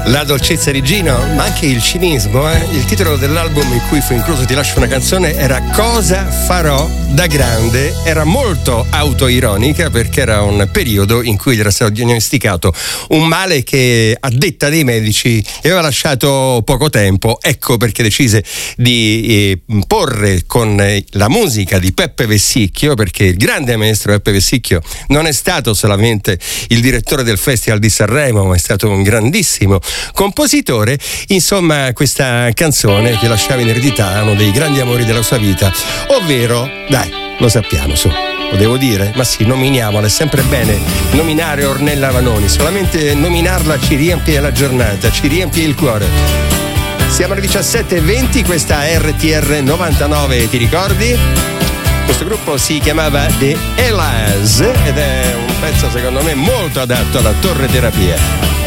La dolcezza di Gino, ma anche il cinismo. Il titolo dell'album in cui fu incluso Ti lascio una canzone era Cosa farò da grande. Era molto autoironica perché era un periodo in cui gli era stato diagnosticato un male che, a detta dei medici, gli aveva lasciato poco tempo. Ecco perché decise di porre con la musica di Peppe Vessicchio, perché il grande maestro Peppe Vessicchio non è stato solamente il direttore del Festival di Sanremo, ma è stato un grandissimo compositore. Insomma, questa canzone che lasciava in eredità uno dei grandi amori della sua vita, ovvero, dai, lo sappiamo, su, lo devo dire? Ma sì, nominiamola, è sempre bene nominare Ornella Vanoni, solamente nominarla ci riempie la giornata, ci riempie il cuore. Siamo alle 17:20, questa RTR 99, ti ricordi? Questo gruppo si chiamava The Elas ed è un pezzo secondo me molto adatto alla torre terapia.